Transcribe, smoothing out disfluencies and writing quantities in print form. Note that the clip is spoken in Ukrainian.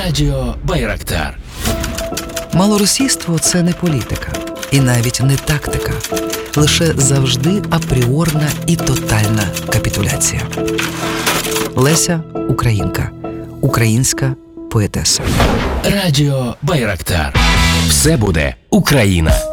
Радіо Байрактар. Малоросійство – це не політика. І навіть не тактика. Лише завжди апріорна і тотальна капітуляція. Леся – українка. Українська поетеса. Радіо Байрактар. Все буде Україна.